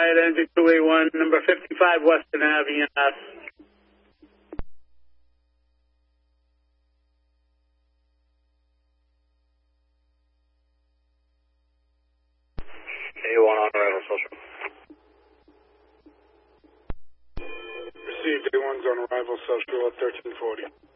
Quiet Engine 281, number 55 Western Ave, EMS. A1 on arrival, social. Received, A1's on arrival, social at 1340.